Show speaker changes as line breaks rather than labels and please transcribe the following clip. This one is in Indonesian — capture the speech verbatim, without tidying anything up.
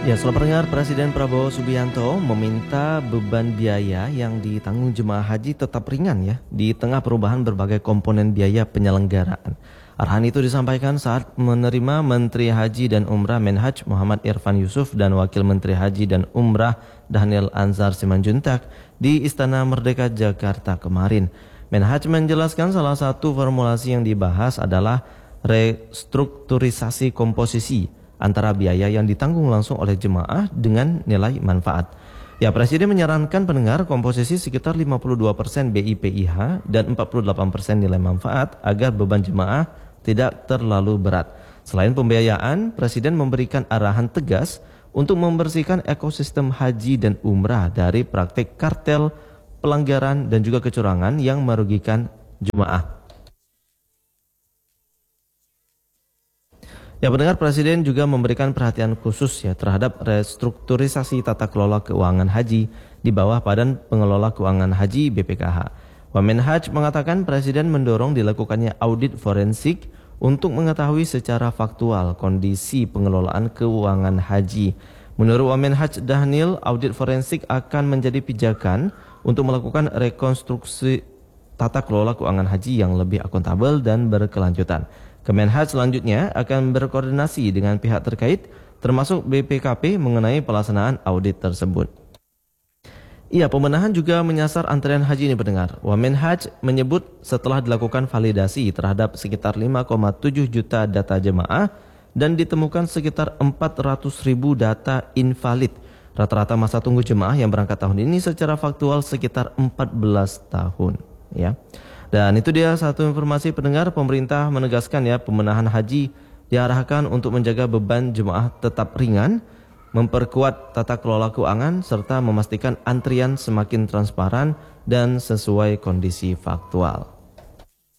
Ya, selamat pendengar, Presiden Prabowo Subianto meminta beban biaya yang ditanggung jemaah haji tetap ringan ya di tengah perubahan berbagai komponen biaya penyelenggaraan. Arahan itu disampaikan saat menerima Menteri Haji dan Umrah Menhaj Muhammad Irfan Yusuf dan Wakil Menteri Haji dan Umrah Dhanil Anzar Simanjuntak di Istana Merdeka Jakarta kemarin. Menhaj menjelaskan salah satu formulasi yang dibahas adalah restrukturisasi komposisi antara biaya yang ditanggung langsung oleh jemaah dengan nilai manfaat. Ya, Presiden menyarankan pendengar komposisi sekitar lima puluh dua persen B I P I H dan empat puluh delapan persen nilai manfaat agar beban jemaah tidak terlalu berat. Selain pembiayaan, Presiden memberikan arahan tegas untuk membersihkan ekosistem haji dan umrah dari praktik kartel, pelanggaran dan juga kecurangan yang merugikan jemaah. Ya, pendengar, Presiden juga memberikan perhatian khusus ya terhadap restrukturisasi tata kelola keuangan haji di bawah Badan Pengelola Keuangan Haji B P K H. Wamenhaj mengatakan Presiden mendorong dilakukannya audit forensik untuk mengetahui secara faktual kondisi pengelolaan keuangan haji. Menurut Wamenhaj Dhanil, audit forensik akan menjadi pijakan untuk melakukan rekonstruksi tata kelola keuangan haji yang lebih akuntabel dan berkelanjutan. Kemenhaj selanjutnya akan berkoordinasi dengan pihak terkait termasuk B P K P mengenai pelaksanaan audit tersebut. Iya, pembenahan juga menyasar antrean haji ini pendengar. Wamenhaj menyebut setelah dilakukan validasi terhadap sekitar lima koma tujuh juta data jemaah dan ditemukan sekitar empat ratus ribu data invalid. Rata-rata masa tunggu jemaah yang berangkat tahun ini secara faktual sekitar empat belas tahun ya. Dan itu dia satu informasi pendengar. Pemerintah menegaskan ya pembenahan haji diarahkan untuk menjaga beban jemaah tetap ringan, memperkuat tata kelola keuangan, serta memastikan antrian semakin transparan dan sesuai kondisi faktual.